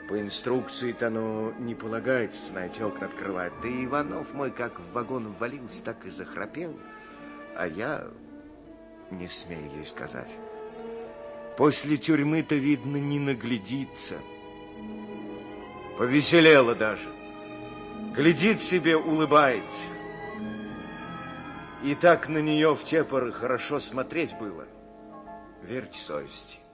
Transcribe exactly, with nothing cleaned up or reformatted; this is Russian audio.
По инструкции-то оно не полагается, знаете, окна открывать. Да и Иванов мой как в вагон ввалился, так и захрапел. А я не смею ей сказать. После тюрьмы-то, видно, не наглядится. Повеселела даже. Глядит себе, улыбается. И так на нее в те поры хорошо смотреть было. Верьте совести.